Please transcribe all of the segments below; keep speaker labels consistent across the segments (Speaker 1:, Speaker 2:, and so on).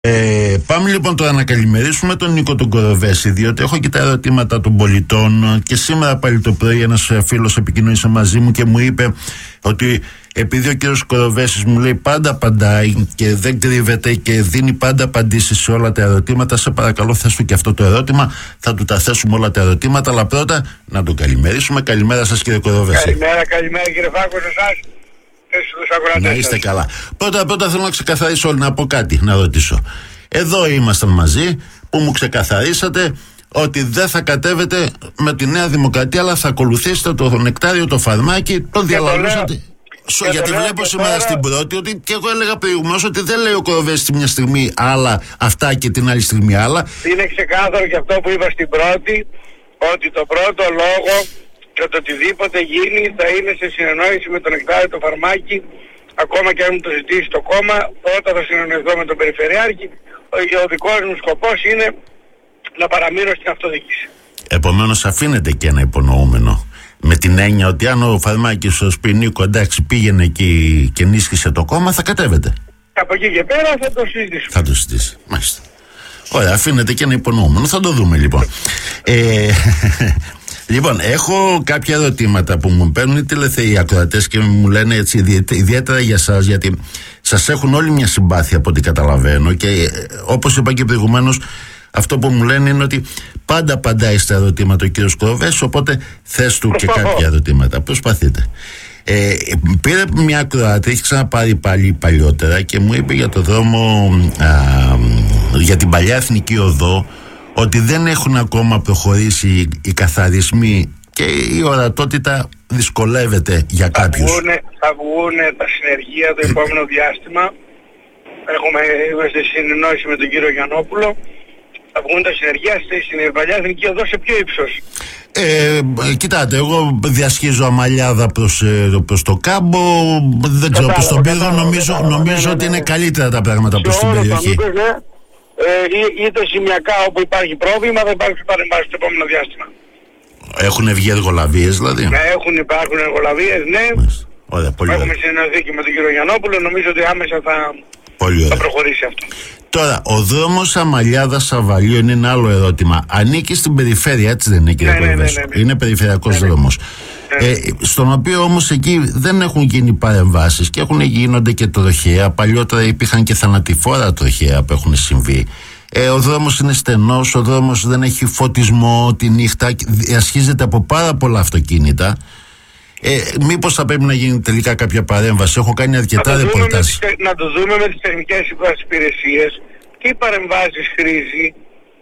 Speaker 1: Πάμε λοιπόν τώρα να καλημερίσουμε τον Νίκο τον Κοροβέση, διότι έχω και τα ερωτήματα των πολιτών και σήμερα πάλι το πρωί ένας φίλος επικοινωνήσε μαζί μου και μου είπε ότι επειδή ο κύριος Κοροβέσης μου λέει πάντα απαντάει και δεν κρύβεται και δίνει πάντα απαντήσεις σε όλα τα ερωτήματα, σε παρακαλώ θες του και αυτό το ερώτημα, θα του τα θέσουμε όλα τα ερωτήματα, αλλά πρώτα να τον καλημερίσουμε. Καλημέρα σας κύριε Κοροβέση.
Speaker 2: Καλημέρα κύριε Φάκο, σε εσάς.
Speaker 1: Να είστε καλά. Πρώτα θέλω να ξεκαθαρίσω, να πω κάτι, να ρωτήσω. Εδώ ήμασταν μαζί που μου ξεκαθαρίσατε ότι δεν θα κατέβετε με τη Νέα Δημοκρατία, αλλά θα ακολουθήσετε το Νεκτάριο το Φαρμάκι. Το διαλαλούσατε. Γιατί βλέπω σήμερα στην πρώτη ότι και εγώ έλεγα προηγουμένως ότι δεν λέει ο Κοροβέσης μια στιγμή άλλα αυτά και την άλλη στιγμή άλλα.
Speaker 2: Είναι ξεκάθαρο και αυτό που είπα στην πρώτη, ότι το πρώτο λόγο και το οτιδήποτε γίνει θα είναι σε συνεννόηση με τον Νεκτάριο το Φαρμάκι, ακόμα και αν μου το ζητήσει το κόμμα. Όταν θα συνεννοηθώ με τον Περιφερειάρχη, ο δικός μου σκοπός είναι να παραμείνω στην αυτοδιοίκηση.
Speaker 1: Επομένως αφήνεται και ένα υπονοούμενο, με την έννοια ότι αν ο Φαρμάκης ο Σπινίκο εντάξει πήγαινε εκεί και ενίσχυσε το κόμμα, θα κατέβετε.
Speaker 2: Από εκεί και πέρα θα το συζητήσουμε.
Speaker 1: Θα το συζητήσει, μάλιστα. Ωραία, αφήνεται και ένα υπονοούμενο, θα το δούμε λοιπόν. Λοιπόν, έχω κάποια ερωτήματα που μου παίρνουν οι τηλεθεοί ακροατές και μου λένε έτσι ιδιαίτερα για σας, γιατί σας έχουν όλοι μια συμπάθεια από ό,τι καταλαβαίνω και όπως είπα και προηγουμένως, αυτό που μου λένε είναι ότι πάντα απαντάει στα ερωτήματα ο κύριος Κοροβέσης, οπότε θες του και κάποια ερωτήματα. Προσπαθείτε. Πήρε μια ακροατή, έχει ξαναπάρει πάλι παλιότερα και μου είπε για το δρόμο, για την παλιά Εθνική Οδό, ότι δεν έχουν ακόμα προχωρήσει οι καθαρισμοί και η ορατότητα δυσκολεύεται για κάποιους.
Speaker 2: Θα βγουν τα συνεργεία το επόμενο διάστημα. Είμαστε σε συνεννόηση με τον κύριο Γιαννόπουλο. Θα βγουν τα συνεργεία στην παλιά Εθνική Οδό σε ποιο ύψος?
Speaker 1: Κοιτάτε, εγώ διασχίζω Αμαλιάδα προς το Κάμπο, δεν ξέρω, προς τον Πύργο, νομίζω ότι είναι καλύτερα τα πράγματα προς την περιοχή.
Speaker 2: Είτε σημειακά όπου υπάρχει πρόβλημα, δεν υπάρχει παρεμβάσεις στο επόμενο διάστημα.
Speaker 1: Έχουν βγει εργολαβίες δηλαδή?
Speaker 2: Ναι, υπάρχουν εργολαβίες, ναι.
Speaker 1: Ωραία, πολύ ωραία.
Speaker 2: Έχουμε συνεννοηθεί και με τον κύριο Γιαννόπουλο, νομίζω ότι άμεσα θα προχωρήσει αυτό.
Speaker 1: Τώρα, ο δρόμος Αμαλιάδα-Σαββαλίου είναι ένα άλλο ερώτημα. Ανήκει στην περιφέρεια, έτσι δεν είναι κύριε Κοροβέση? Ναι. Είναι περιφερειακός δρόμος. Στον οποίο όμως εκεί δεν έχουν γίνει παρεμβάσεις και γίνονται και τροχαία. Παλιότερα υπήρχαν και θανατηφόρα τροχαία που έχουν συμβεί. Ο δρόμος είναι στενός, ο δρόμος δεν έχει φωτισμό τη νύχτα, διασχίζεται από πάρα πολλά αυτοκίνητα. Μήπως θα πρέπει να γίνει τελικά κάποια παρέμβαση? Έχω κάνει αρκετά ρεπορτάζ.
Speaker 2: Να το δούμε με τις τεχνικές υπηρεσίες, τι παρεμβάσεις χρήζει,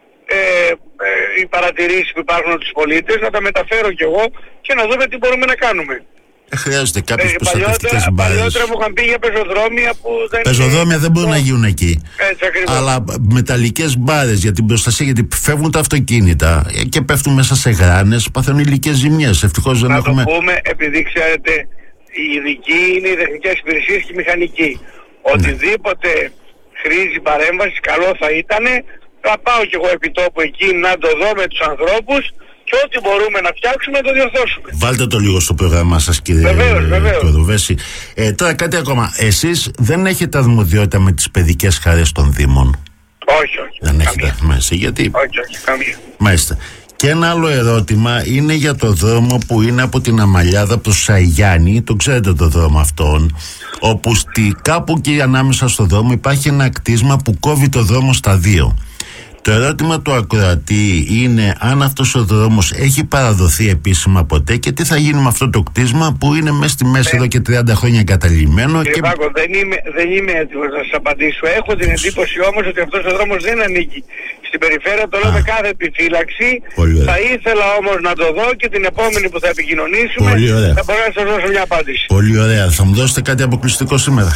Speaker 2: οι παρατηρήσεις που υπάρχουν από τους πολίτες, να τα μεταφέρω κι εγώ και να δούμε τι μπορούμε να κάνουμε.
Speaker 1: Χρειάζεται κάποιες προστατευτικές μπάρες.
Speaker 2: Παλιότερα μου είχαν πει για πεζοδρόμια που δεν...
Speaker 1: Πεζοδρόμια δεν μπορούν να γίνουν εκεί. Αλλά μεταλλικές μπάρες για την προστασία, γιατί φεύγουν τα αυτοκίνητα και πέφτουν μέσα σε γράνες, παθαίνουν υλικές ζημιές. Ευτυχώς δεν έχουμε...
Speaker 2: Να το πούμε, επειδή ξέρετε, οι ειδικοί είναι οι τεχνικές υπηρεσίες και οι μηχανικοί. Οτιδήποτε χρήζει παρέμβαση, καλό θα ήταν. Θα πάω κι εγώ επί τόπου εκεί να το δω με τους ανθρώπους και ό,τι μπορούμε να φτιάξουμε να το διορθώσουμε.
Speaker 1: Βάλτε το λίγο στο πρόγραμμά σας κύριε Κοροβέση. Τώρα κάτι ακόμα. Εσείς δεν έχετε αρμοδιότητα με τις παιδικές χαρές των Δήμων?
Speaker 2: Όχι.
Speaker 1: Δεν έχετε μέσα. Γιατί?
Speaker 2: Όχι, καμία.
Speaker 1: Μάλιστα. Και ένα άλλο ερώτημα είναι για το δρόμο που είναι από την Αμαλιάδα προς Σαϊγιάννη. Το ξέρετε το δρόμο αυτόν, όπου κάπου εκεί ανάμεσα στο δρόμο υπάρχει ένα κτίσμα που κόβει το δρόμο στα δύο. Το ερώτημα του ακροατή είναι αν αυτός ο δρόμος έχει παραδοθεί επίσημα ποτέ και τι θα γίνει με αυτό το κτίσμα που είναι μέσα στη μέση εδώ και 30 χρόνια εγκαταλειμμένο.
Speaker 2: Κύριε Πάκο, δεν είμαι έτοιμος να σας απαντήσω. Έχω την εντύπωση όμως ότι αυτός ο δρόμος δεν ανήκει στην περιφέρεια, το λέω με κάθε επιφύλαξη. Θα ήθελα όμως να το δω και την επόμενη που θα επικοινωνήσουμε θα μπορώ να σας δώσω μια απάντηση.
Speaker 1: Πολύ ωραία. Θα μου δώσετε κάτι αποκλειστικό σήμερα?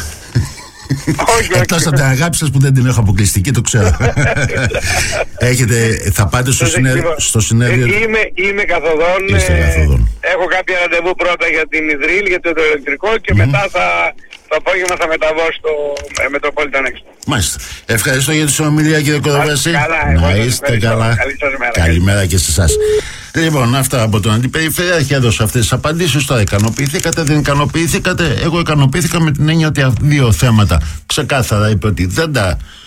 Speaker 1: Εκτός από την αγάπη σας που δεν την έχω αποκλειστική, το ξέρω. Θα πάτε στο συνέδριο?
Speaker 2: Είμαι καθοδόν. Έχω κάποια ραντεβού πρώτα για την Ιδρύλ, για το ηλεκτρικό και μετά το απόγευμα θα μεταβώ στο Metropolitan Expo.
Speaker 1: Μάλιστα. Ευχαριστώ για τη συνομιλία κύριε Κοροβέση.
Speaker 2: Να είστε καλά.
Speaker 1: Καλημέρα και σε εσάς. Λοιπόν, αυτά από τον Αντιπεριφερειάρχη έδωσα αυτές τις απαντήσεις. Τώρα ικανοποιηθήκατε, δεν ικανοποιηθήκατε? Εγώ ικανοποιήθηκα με την έννοια ότι δύο θέματα ξεκάθαρα είπε ότι δεν τα